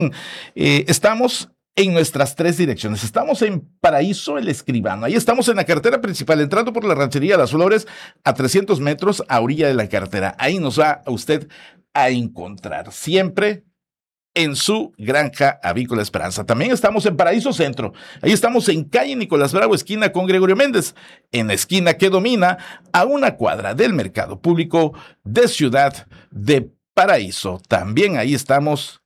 Estamos en nuestras tres direcciones. Estamos en Paraíso El Escribano. Ahí estamos en la carretera principal, entrando por la ranchería Las Flores a 300 metros a orilla de la carretera. Ahí nos va a usted a encontrar siempre en su granja avícola Esperanza. También estamos en Paraíso Centro. Ahí estamos en calle Nicolás Bravo, esquina con Gregorio Méndez, en la esquina que domina a una cuadra del mercado público de Ciudad de Paraíso. También ahí estamos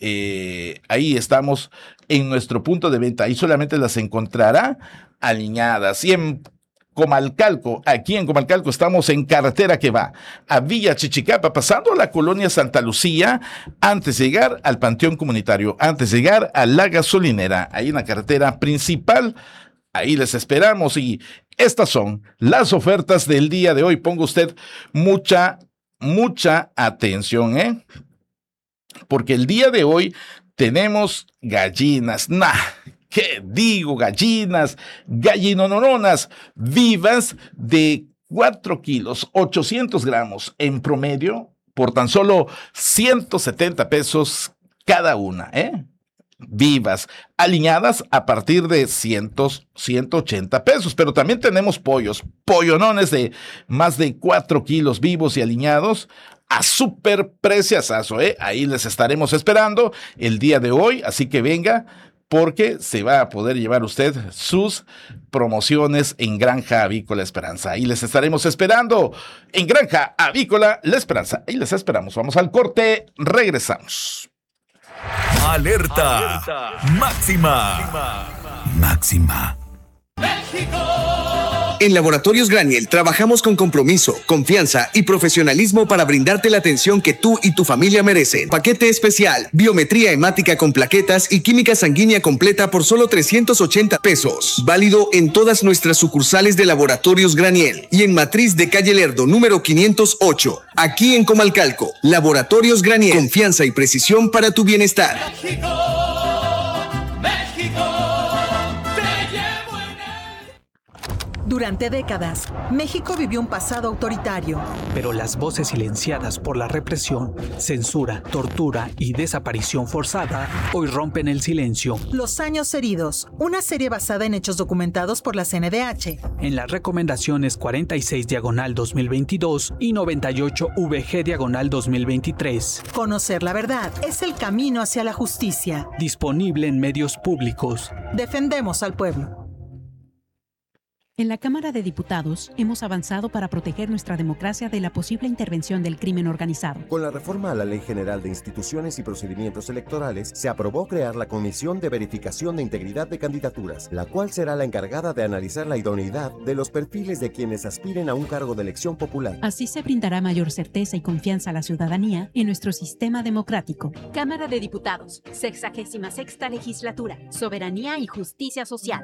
en nuestro punto de venta. Ahí solamente las encontrará aliñadas. Y en Comalcalco, aquí en Comalcalco estamos en carretera que va a Villa Chichicapa, pasando a la colonia Santa Lucía, antes de llegar al Panteón Comunitario, antes de llegar a la gasolinera, ahí en la carretera principal. Ahí les esperamos y estas son las ofertas del día de hoy. Ponga usted mucha atención, porque el día de hoy tenemos gallinas. ¿Qué digo? Gallinas, gallinononas vivas de 4 kilos, 800 gramos en promedio, por tan solo 170 pesos cada una, vivas, aliñadas a partir de 180 pesos. Pero también tenemos pollonones de más de 4 kilos vivos y aliñados a súper preciazazo, Ahí les estaremos esperando el día de hoy, así que venga, porque se va a poder llevar usted sus promociones en Granja Avícola Esperanza. Ahí les estaremos esperando en Granja Avícola La Esperanza. Ahí les esperamos. Vamos al corte, regresamos. Alerta. Máxima. ¡México! En Laboratorios Graniel trabajamos con compromiso, confianza y profesionalismo para brindarte la atención que tú y tu familia merecen. Paquete especial, biometría hemática con plaquetas y química sanguínea completa por solo 380 pesos. Válido en todas nuestras sucursales de Laboratorios Graniel y en Matriz de Calle Lerdo, número 508. Aquí en Comalcalco, Laboratorios Graniel. Confianza y precisión para tu bienestar. ¡México! Durante décadas, México vivió un pasado autoritario. Pero las voces silenciadas por la represión, censura, tortura y desaparición forzada hoy rompen el silencio. Los años heridos, una serie basada en hechos documentados por la CNDH. En las recomendaciones 46/2022 y 98/VG/2023. Conocer la verdad es el camino hacia la justicia. Disponible en medios públicos. Defendemos al pueblo. En la Cámara de Diputados hemos avanzado para proteger nuestra democracia de la posible intervención del crimen organizado. Con la reforma a la Ley General de Instituciones y Procedimientos Electorales, se aprobó crear la Comisión de Verificación de Integridad de Candidaturas, la cual será la encargada de analizar la idoneidad de los perfiles de quienes aspiren a un cargo de elección popular. Así se brindará mayor certeza y confianza a la ciudadanía en nuestro sistema democrático. Cámara de Diputados, 66ª Legislatura, Soberanía y Justicia Social.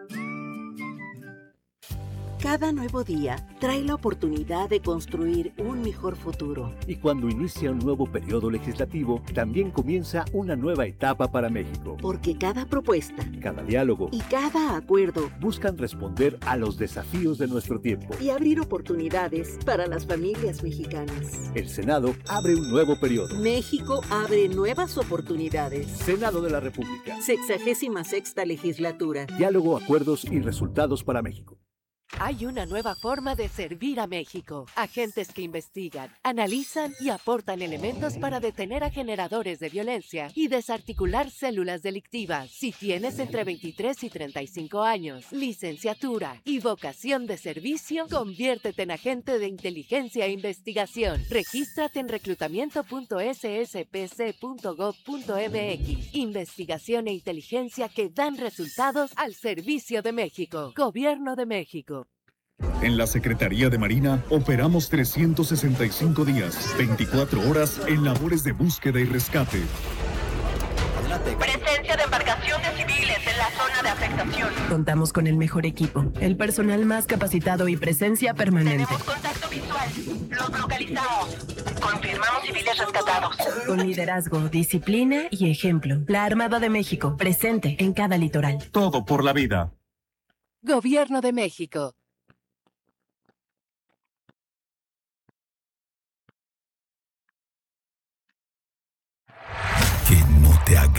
Cada nuevo día trae la oportunidad de construir un mejor futuro. Y cuando inicia un nuevo periodo legislativo, también comienza una nueva etapa para México. Porque cada propuesta, cada diálogo y cada acuerdo buscan responder a los desafíos de nuestro tiempo y abrir oportunidades para las familias mexicanas. El Senado abre un nuevo periodo. México abre nuevas oportunidades. Senado de la República. 66ª Legislatura. Diálogo, acuerdos y resultados para México. Hay una nueva forma de servir a México. Agentes que investigan, analizan y aportan elementos para detener a generadores de violencia y desarticular células delictivas. Si tienes entre 23 y 35 años, licenciatura y vocación de servicio, conviértete en agente de inteligencia e investigación. Regístrate en reclutamiento.sspc.gov.mx. Investigación e inteligencia que dan resultados al servicio de México. Gobierno de México. En la Secretaría de Marina operamos 365 días, 24 horas en labores de búsqueda y rescate. Presencia de embarcaciones civiles en la zona de afectación. Contamos con el mejor equipo, el personal más capacitado y presencia permanente. Tenemos contacto visual. Los localizamos. Confirmamos civiles rescatados. Con liderazgo, disciplina y ejemplo. La Armada de México, presente en cada litoral. Todo por la vida. Gobierno de México. Que no te haga